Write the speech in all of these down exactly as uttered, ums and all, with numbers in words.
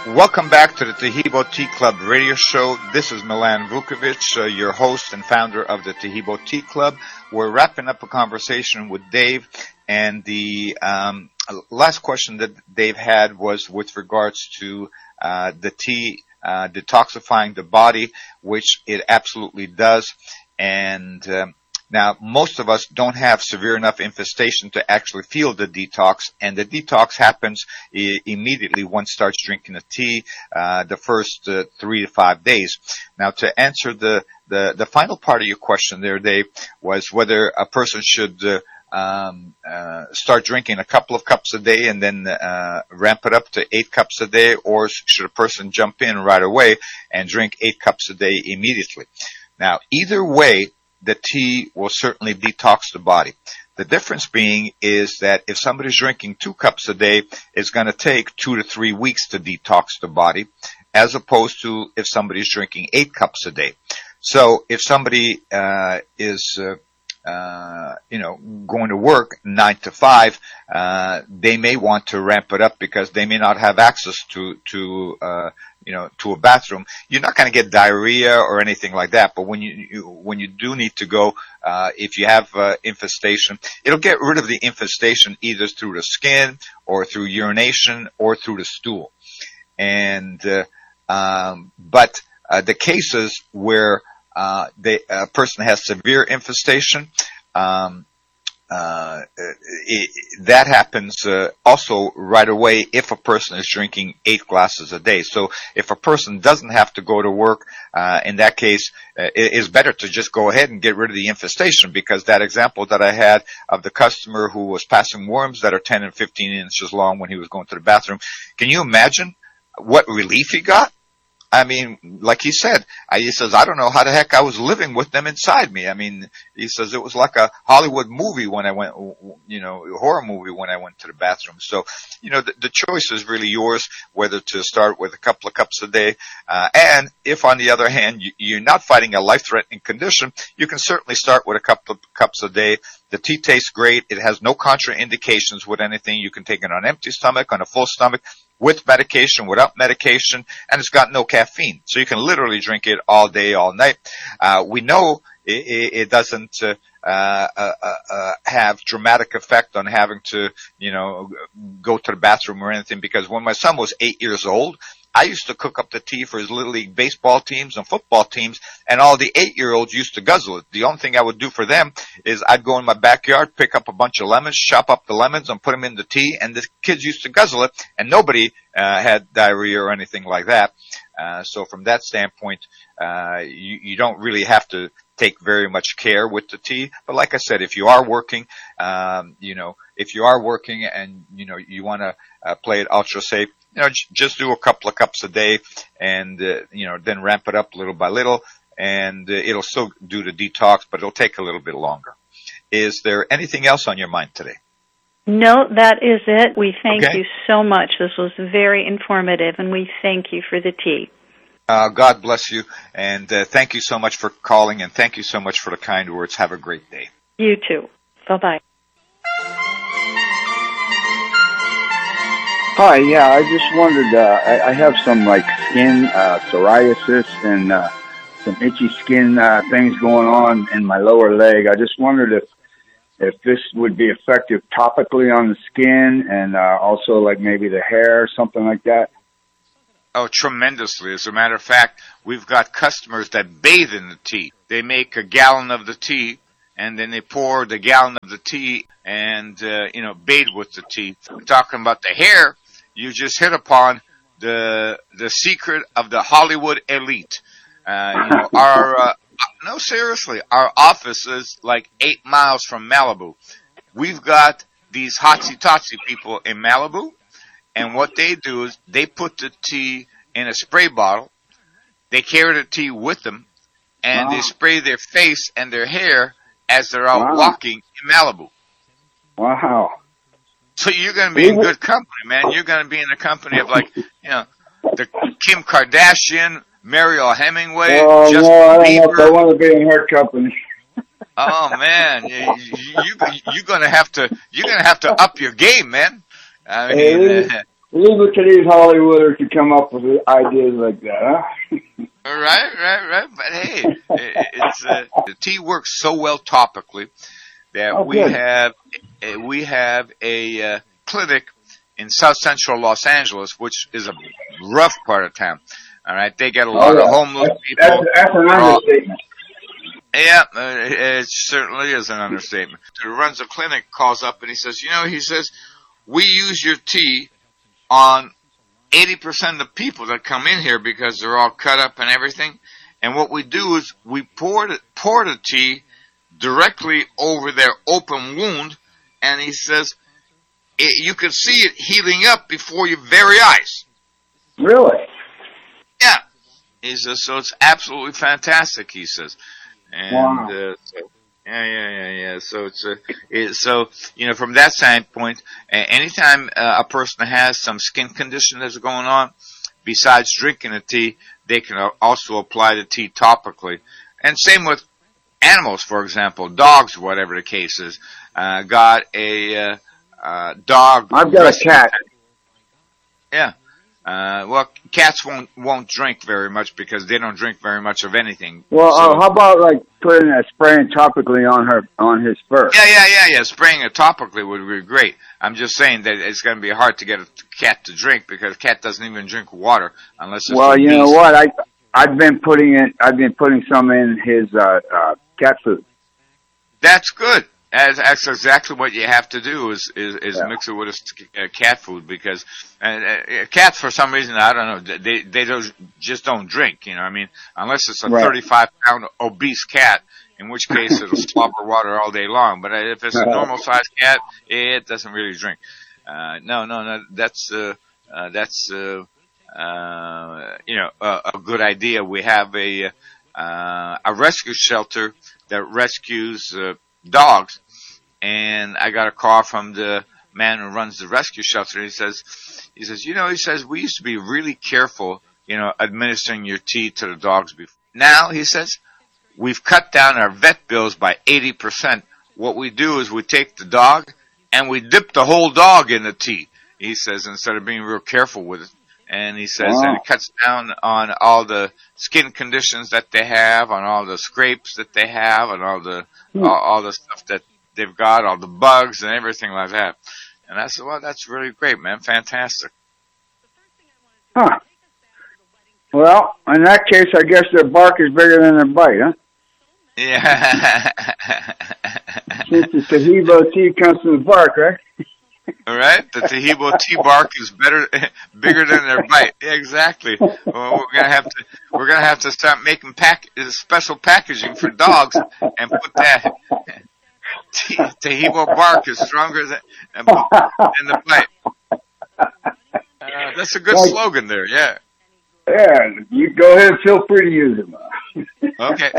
Welcome back to the Taheebo Tea Club radio show. This is Milan Vukovic, uh, your host and founder of the Taheebo Tea Club. We're wrapping up a conversation with Dave, and the um, last question that Dave had was with regards to uh, the tea uh, detoxifying the body, which it absolutely does. And um, now, most of us don't have severe enough infestation to actually feel the detox, and the detox happens I- immediately one starts drinking the tea, uh, the first uh, three to five days. Now, to answer the, the, the final part of your question there, Dave, was whether a person should uh, um, uh, start drinking a couple of cups a day and then uh, ramp it up to eight cups a day, or should a person jump in right away and drink eight cups a day immediately? Now, either way, the tea will certainly detox the body. The difference being is that if somebody's drinking two cups a day, it's going to take two to three weeks to detox the body, as opposed to if somebody's drinking eight cups a day. So if somebody uh, is, uh, uh, you know, going to work nine to five, uh, they may want to ramp it up because they may not have access to to uh, you know, to a bathroom. You're not going to get diarrhea or anything like that, but when you, you when you do need to go, uh, if you have uh, infestation, it'll get rid of the infestation either through the skin or through urination or through the stool. And, uh, um, but, uh, the cases where, uh, they, a person has severe infestation, um, Uh, it, that happens uh, also right away if a person is drinking eight glasses a day. So if a person doesn't have to go to work, uh, in that case, uh, it is better to just go ahead and get rid of the infestation, because that example that I had of the customer who was passing worms that are ten and fifteen inches long when he was going to the bathroom, can you imagine what relief he got? I mean, like he said, I, he says, I don't know how the heck I was living with them inside me. I mean, he says it was like a Hollywood movie when I went, you know, a horror movie when I went to the bathroom. So, you know, the, the choice is really yours, whether to start with a couple of cups a day. Uh, and if on the other hand, you, you're not fighting a life-threatening condition, you can certainly start with a couple of cups a day. The tea tastes great. It has no contraindications with anything. You can take it on an empty stomach, on a full stomach, with medication, without medication, and it's got no caffeine. So you can literally drink it all day, all night. Uh, we know it, it, it doesn't uh, uh, uh, uh, have dramatic effect on having to, you know, go to the bathroom or anything, because when my son was eight years old, I used to cook up the tea for his little league baseball teams and football teams, and all the eight-year-olds used to guzzle it. The only thing I would do for them is I'd go in my backyard, pick up a bunch of lemons, chop up the lemons, and put them in the tea, and the kids used to guzzle it, and nobody uh, had diarrhea or anything like that. Uh, so from that standpoint, uh, you, you don't really have to take very much care with the tea. But like I said, if you are working, um, you know, if you are working and, you know, you want to uh, play it ultra safe, you know, j- just do a couple of cups a day and, uh, you know, then ramp it up little by little, and uh, it'll still do the detox, but it'll take a little bit longer. Is there anything else on your mind today? No, that is it. We thank Okay. you so much. This was very informative, and we thank you for the tea. Uh, God bless you, and uh, thank you so much for calling, and thank you so much for the kind words. Have a great day. You too. Bye-bye. Hi, yeah, I just wondered, uh, I, I have some, like, skin, uh, psoriasis and, uh, some itchy skin, uh, things going on in my lower leg. I just wondered if, if this would be effective topically on the skin and, uh, also, like, maybe the hair, something like that. Oh, tremendously. As a matter of fact, we've got customers that bathe in the tea. They make a gallon of the tea, and then they pour the gallon of the tea and, uh, you know, bathe with the tea. We're talking about the hair. You just hit upon the the secret of the Hollywood elite. Uh, you know, our uh, no, seriously, our office is like eight miles from Malibu. We've got these hotsy-totsy people in Malibu, and what they do is they put the tea in a spray bottle. They carry the tea with them, and Wow. they spray their face and their hair as they're out Wow. walking in Malibu. Wow. So you're going to be in good company, man. You're going to be in the company of, like, you know, the Kim Kardashian, Mariel Hemingway, Oh, Justin no, I don't know if I Bieber. want to be in her company. Oh man, you, you, you you're going to have to you're going to have to up your game, man. I mean, uh, Leave it to these Hollywooders to come up with ideas like that, huh? Right, right, right. But hey, it's uh, the tea works so well topically that oh, we good. have we have a uh, clinic in South Central Los Angeles, which is a rough part of town. All right, they get a lot oh, yeah. of homeless that's, people. That's, that's an understatement. Yeah, uh, it certainly is an understatement. Who runs a clinic calls up and he says, you know, he says, we use your tea on eighty percent of the people that come in here because they're all cut up and everything. And what we do is we pour the, pour the tea directly over their open wound. And he says, it, you can see it healing up before your very eyes. Really? Yeah. He says, so it's absolutely fantastic, he says. And, wow. uh, so, yeah, yeah, yeah, yeah. So it's a, it, so, you know, from that standpoint, anytime uh, a person has some skin condition that's going on, besides drinking the tea, they can also apply the tea topically. And same with animals, for example, dogs, whatever the case is. Uh, got a, uh, uh, dog. I've got a cat. Yeah. Uh, well, cats won't won't drink very much because they don't drink very much of anything. Well, so, uh, how about like putting a spraying topically on her on his fur? Yeah, yeah, yeah, yeah. Spraying it topically would be great. I'm just saying that it's going to be hard to get a cat to drink because cat doesn't even drink water unless it's. Well, you beast. know what? I I've been putting it. I've been putting some in his uh, uh, cat food. That's good. That's, that's exactly what you have to do is is, is yeah. mix it with a, a cat food because uh, uh, cats for some reason I don't know they they don't just don't drink, you know what I mean, unless it's a right. thirty-five pound obese cat, in which case it'll slobber water all day long. But if it's a normal sized cat, it doesn't really drink. Uh, no, no, no. That's uh, uh, that's uh, uh, you know a, a good idea. We have a uh, a rescue shelter that rescues. Uh, dogs, and I got a call from the man who runs the rescue shelter. He says, he says, you know, he says, we used to be really careful, you know, administering your tea to the dogs before. Now, he says, we've cut down our vet bills by eighty percent. What we do is we take the dog and we dip the whole dog in the tea, he says, instead of being real careful with it. And he says wow. that it cuts down on all the skin conditions that they have, on all the scrapes that they have, and all the hmm. all, all the stuff that they've got, all the bugs and everything like that. And I said, well, that's really great, man. Fantastic. Huh. Well, in that case, I guess their bark is bigger than their bite, huh? Yeah. Since the Taheebo tea comes from the bark, right? All right, the Taheebo tea bark is better, bigger than their bite. Yeah, exactly. Well, we're gonna have to, we're gonna have to start making pack special packaging for dogs and put that Taheebo bark is stronger than, than the bite. Uh, that's a good like, slogan there. Yeah. Yeah, you go ahead and feel free to use it. Okay.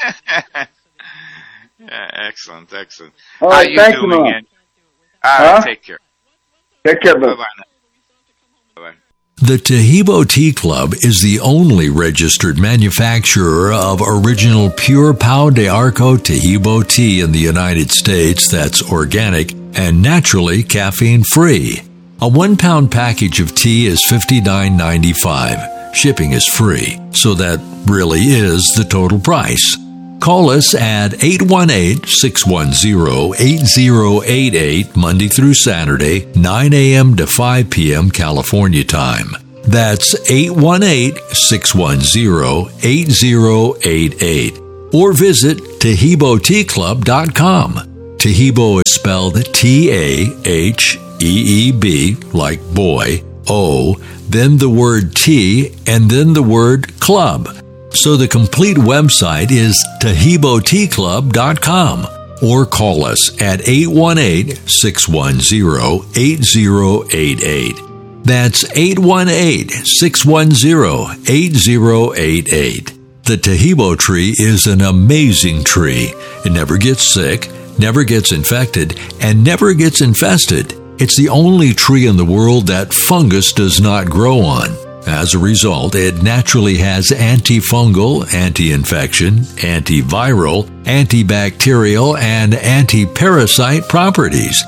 Yeah, excellent, excellent. All How right, you thank doing, you, man? All right, huh? Take care. Take care, bye. Bye-bye now. Bye-bye. The Taheebo Tea Club is the only registered manufacturer of original pure Pau de Arco Taheebo tea in the United States that's organic and naturally caffeine-free. A one-pound package of tea is fifty-nine ninety-five. Shipping is free, so that really is the total price. Call us at eight one eight, six one zero, eight zero eight eight Monday through Saturday, nine a.m. to five p.m. California time. That's eight one eight, six one zero, eight zero eight eight. Or visit Taheebo Tea Club dot com. Taheebo is spelled T A H E E B, like boy, O, then the word tea, and then the word club. So the complete website is Taheebo Tea Club dot com or call us at eight one eight, six one zero, eight zero eight eight. That's eight one eight, six one zero, eight zero eight eight. The Taheebo tree is an amazing tree. It never gets sick, never gets infected, and never gets infested. It's the only tree in the world that fungus does not grow on. As a result, it naturally has antifungal, anti-infection, antiviral, antibacterial, and anti-parasite properties.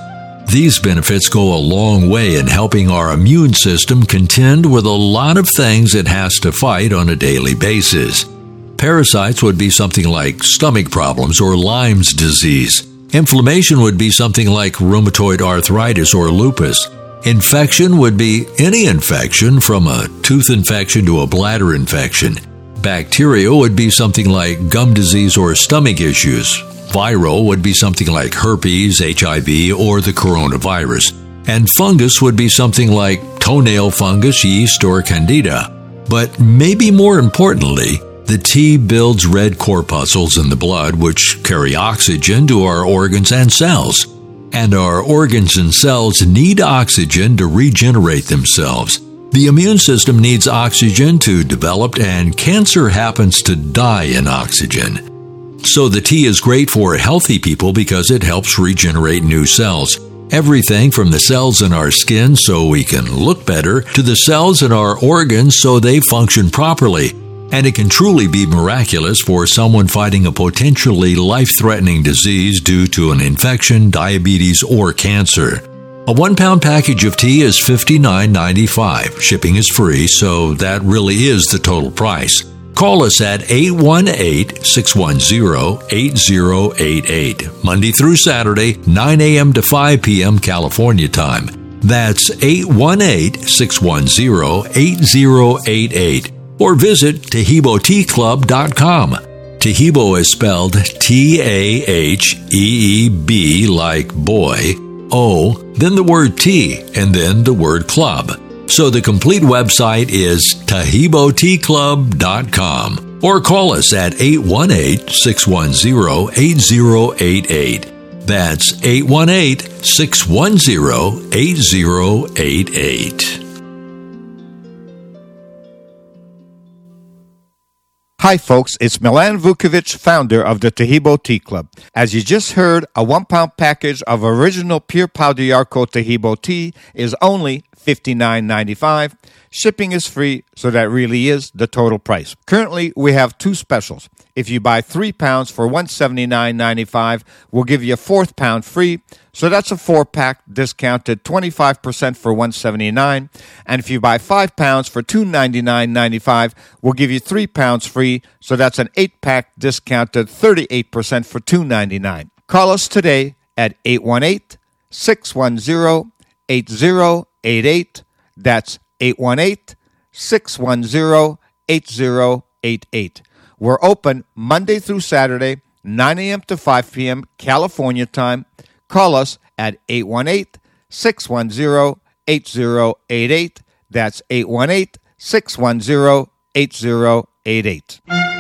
These benefits go a long way in helping our immune system contend with a lot of things it has to fight on a daily basis. Parasites would be something like stomach problems or Lyme's disease. Inflammation would be something like rheumatoid arthritis or lupus. Infection would be any infection from a tooth infection to a bladder infection. Bacteria would be something like gum disease or stomach issues. Viral would be something like herpes, H I V, or the coronavirus. And fungus would be something like toenail fungus, yeast, or candida. But maybe more importantly, the tea builds red corpuscles in the blood which carry oxygen to our organs and cells. And our organs and cells need oxygen to regenerate themselves. The immune system needs oxygen to develop, and cancer happens to die in oxygen. So the tea is great for healthy people because it helps regenerate new cells. Everything from the cells in our skin so we can look better to the cells in our organs so they function properly. And it can truly be miraculous for someone fighting a potentially life-threatening disease due to an infection, diabetes, or cancer. A one-pound package of tea is fifty-nine ninety-five. Shipping is free, so that really is the total price. Call us at eight one eight, six one zero, eight zero eight eight, Monday through Saturday, nine a.m. to five p.m. California time. That's eight one eight, six one zero, eight zero eight eight. Or visit Taheebo Tea Club dot com. Taheebo is spelled T A H E E B like boy, O, then the word tea, and then the word club. So the complete website is Taheebo Tea Club dot com. Or call us at eight one eight, six one zero, eight zero eight eight. That's eight one eight, six one zero, eight zero eight eight. Hi folks, it's Milan Vukovic, founder of the Taheebo Tea Club. As you just heard, a one-pound package of original Pure Pau d'Arco Taheebo tea is only fifty-nine ninety-five. Shipping is free, so that really is the total price. Currently, we have two specials. If you buy three pounds for one hundred seventy-nine ninety-five, we'll give you a fourth pound free. So that's a four-pack discounted twenty-five percent for one hundred seventy-nine dollars. And if you buy five pounds for two hundred ninety-nine ninety-five, we'll give you three pounds free. So that's an eight-pack discounted thirty-eight percent for two hundred ninety-nine dollars. Call us today at eight one eight, six one zero, eight zero eight eight. That's eight one eight, six one zero, eight zero eight eight. We're open Monday through Saturday, nine a.m. to five p.m. California time. Call us at eight one eight, six one zero, eight zero eight eight. That's eight one eight, six one zero, eight zero eight eight.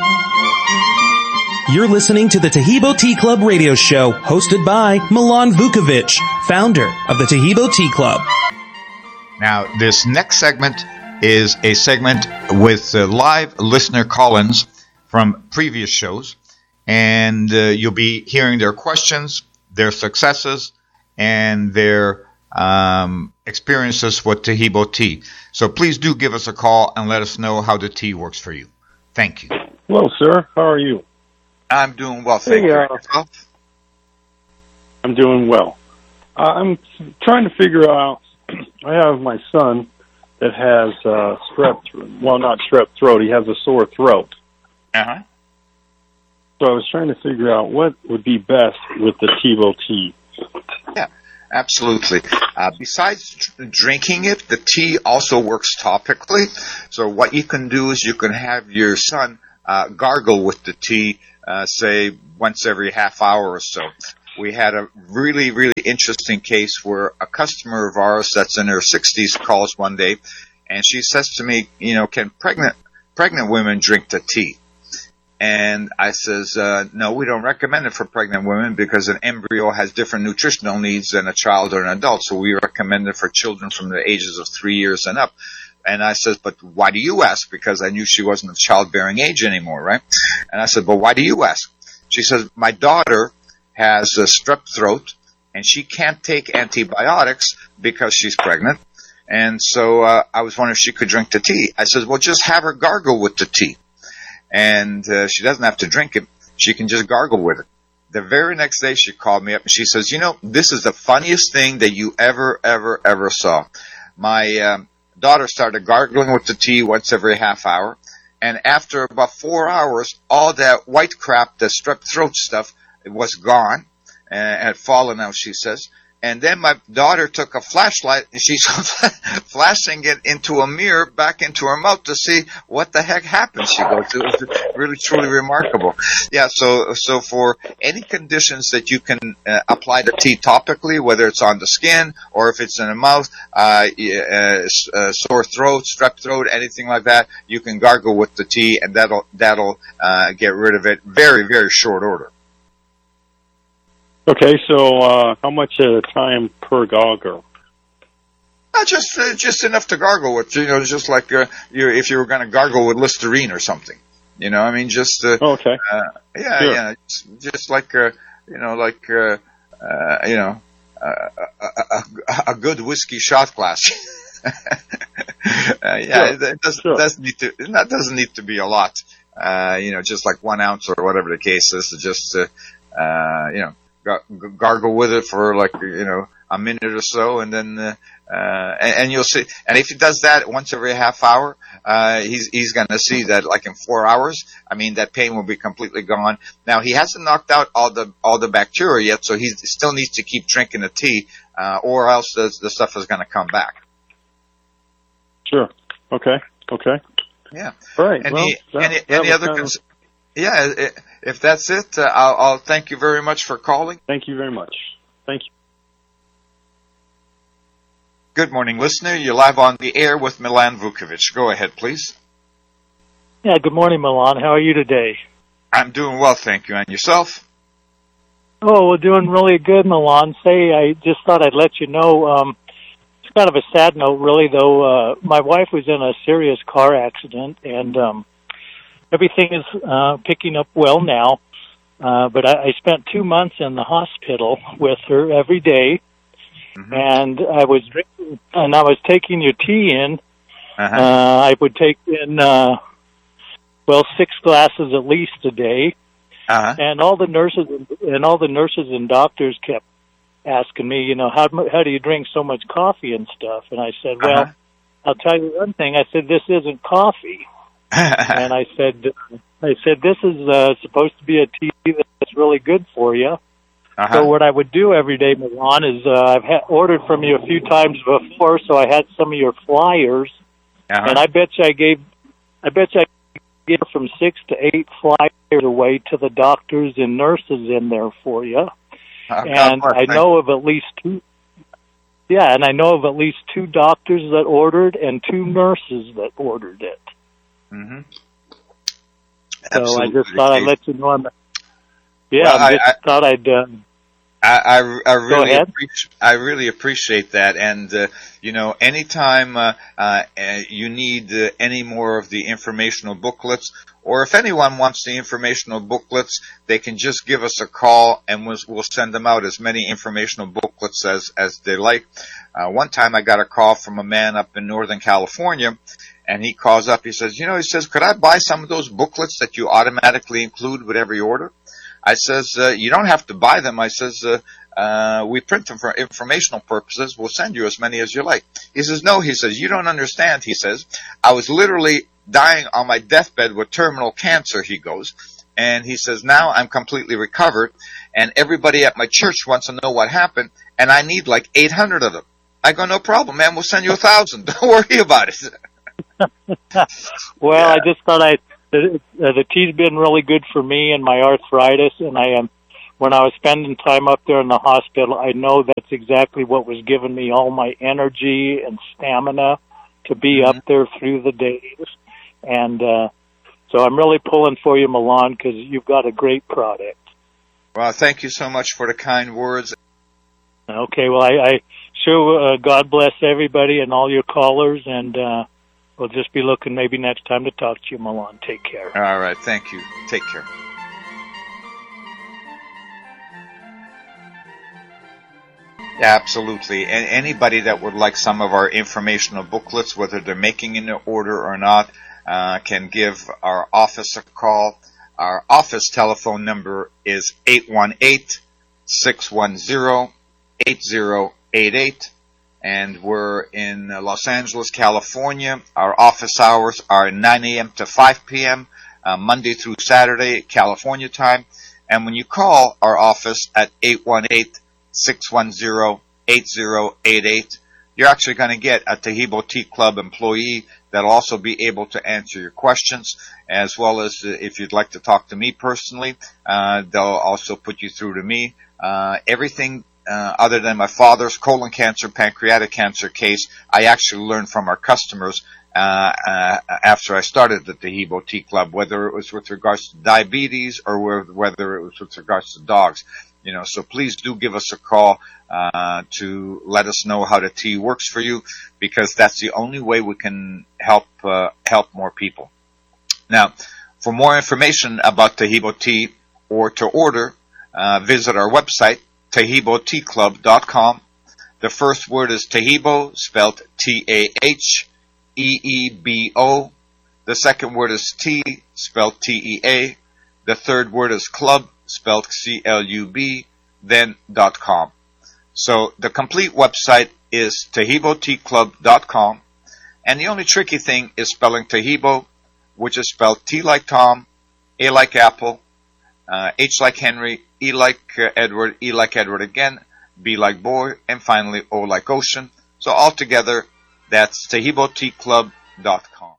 You're listening to the Taheebo Tea Club radio show, hosted by Milan Vukovic, founder of the Taheebo Tea Club. Now, this next segment is a segment with uh, live listener call-ins from previous shows, and uh, you'll be hearing their questions, their successes, and their um, experiences with Taheebo tea. So please do give us a call and let us know how the tea works for you. Thank you. Hello, sir. How are you? I'm doing well, thank hey, you. Uh, I'm doing well. Uh, I'm trying to figure out, I have my son that has uh, strep throat. Well, not strep throat. He has a sore throat. Uh-huh. So I was trying to figure out what would be best with the Taheebo tea. Yeah, absolutely. Uh, besides dr- drinking it, the tea also works topically. So what you can do is you can have your son uh, gargle with the tea, uh, say, once every half hour or so. We had a really, really interesting case where a customer of ours that's in her sixties calls one day, and she says to me, you know, can pregnant pregnant women drink the tea? And I says, uh, no, we don't recommend it for pregnant women because an embryo has different nutritional needs than a child or an adult. So we recommend it for children from the ages of three years and up. And I says, but why do you ask? Because I knew she wasn't of childbearing age anymore, right? And I said, but why do you ask? She says, my daughter has a strep throat and she can't take antibiotics because she's pregnant. And so uh, I was wondering if she could drink the tea. I said, well, just have her gargle with the tea. And uh, she doesn't have to drink it. She can just gargle with it. The very next day she called me up and she says, you know, this is the funniest thing that you ever, ever, ever saw. My um, daughter started gargling with the tea once every half hour. And after about four hours, all that white crap, the strep throat stuff, was gone and had fallen out, she says. And then my daughter took a flashlight and she's flashing it into a mirror back into her mouth to see what the heck happened. She goes, it was really, truly remarkable. Yeah, so so for any conditions that you can uh, apply the tea topically, whether it's on the skin or if it's in the mouth, uh, uh, uh, sore throat, strep throat, anything like that, you can gargle with the tea and that'll, that'll uh, get rid of it very, very short order. Okay, so uh, how much at a time per gargle? Not just uh, just enough to gargle with, you know, just like uh, you, if you were going to gargle with Listerine or something. You know, I mean, just uh, okay, uh, yeah, sure. yeah, just, just like uh, you know, like uh, uh, you know, uh, a, a, a good whiskey shot glass. uh, yeah, sure. it, it doesn't sure. doesn't need to that doesn't need to be a lot. Uh, you know, just like one ounce or whatever the case is. Just uh, uh, you know. Gargle with it for like, you know, a minute or so, and then, uh, uh, and, and you'll see, and if he does that once every half hour, uh, he's, he's gonna see that like in four hours, I mean, that pain will be completely gone. Now, he hasn't knocked out all the, all the bacteria yet, so he still needs to keep drinking the tea, uh, or else the, the stuff is gonna come back. Sure. Okay. Okay. Yeah. All right. Any, well, that, any, that any other, kind of... cons- yeah, it, if that's it, uh, I'll, I'll thank you very much for calling. Thank you very much. Thank you. Good morning, listener. You're live on the air with Milan Vukovic. Go ahead, please. Yeah, good morning, Milan. How are you today? I'm doing well, thank you. And yourself? Oh, we're doing really good, Milan. Say, I just thought I'd let you know, um, it's kind of a sad note, really, though. Uh, my wife was in a serious car accident, and um, everything is uh, picking up well now. Uh, but I, I spent two months in the hospital with her every day. Mm-hmm. And I was drinking, and I was taking your tea in. Uh-huh. Uh, I would take in, uh, well, six glasses at least a day. Uh-huh. And all the nurses and all the nurses and doctors kept asking me, you know, how how do you drink so much coffee and stuff? And I said, well, uh-huh. I'll tell you one thing. I said, this isn't coffee. And I said, I said, this is uh, supposed to be a tea that's really good for you. Uh-huh. So what I would do every day, Milan, is uh, I've ha- ordered from you a few times before, so I had some of your flyers, uh-huh. and I bet you I gave, I bet you I gave from six to eight flyers away to the doctors and nurses in there for you, uh, and I know of at least two. Yeah, and I know of at least two doctors that ordered and two nurses that ordered it. Mm-hmm. So Absolutely. I just thought I'd let you know. I'm, yeah, well, I just I, thought I'd. Uh, I, I, I really ahead. appreciate I really appreciate that, and uh, you know, anytime uh, uh, you need uh, any more of the informational booklets, or if anyone wants the informational booklets, they can just give us a call, and we'll, we'll send them out as many informational booklets as as they like. Uh, one time, I got a call from a man up in Northern California. And he calls up, he says, you know, he says, could I buy some of those booklets that you automatically include with every order? I says, uh, you don't have to buy them. I says, uh, uh, we print them for informational purposes. We'll send you as many as you like. He says, no, he says, you don't understand. He says, I was literally dying on my deathbed with terminal cancer, he goes. And he says, now I'm completely recovered. And everybody at my church wants to know what happened. And I need like eight hundred of them. I go, no problem, man. We'll send you a thousand. Don't worry about it. well, yeah. I just thought I the, uh, the tea's been really good for me and my arthritis, and I am. Um, when I was spending time up there in the hospital, I know that's exactly what was giving me all my energy and stamina to be mm-hmm. up there through the days. And uh, so I'm really pulling for you, Milan, because you've got a great product. Well, thank you so much for the kind words. Okay, well, I, I sure uh, God bless everybody and all your callers, and uh, we'll just be looking maybe next time to talk to you, Milan. Take care. All right. Thank you. Take care. Yeah, absolutely. And anybody that would like some of our informational booklets, whether they're making an order or not, uh, can give our office a call. Our office telephone number is eight one eight, six one zero, eight zero eight eight. And we're in Los Angeles, California. Our office hours are nine a.m. to five p.m., uh, Monday through Saturday, California time. And when you call our office at eight one eight, six one zero, eight zero eight eight, you're actually going to get a Taheebo Tea Club employee that'll also be able to answer your questions, as well as uh, if you'd like to talk to me personally, uh, they'll also put you through to me. Uh, everything Uh, other than my father's colon cancer, pancreatic cancer case, I actually learned from our customers uh, uh, after I started the Taheebo Tea Club, whether it was with regards to diabetes or whether it was with regards to dogs. You know, so please do give us a call uh, to let us know how the tea works for you, because that's the only way we can help uh, help more people. Now, for more information about Taheebo Tea or to order, uh, visit our website, Taheebo Tea Club dot com. The first word is Taheebo, spelled T A H E E B O. The second word is tea, spelled T E A. The third word is club, spelled C L U B, then .com. So the complete website is Taheebo Tea Club dot com. And the only tricky thing is spelling Taheebo, which is spelled T like Tom, A like Apple, uh, H like Henry, E like uh, Edward, E like Edward again, B like boy, and finally O like ocean. So altogether, that's Taheebo Tea Club dot com.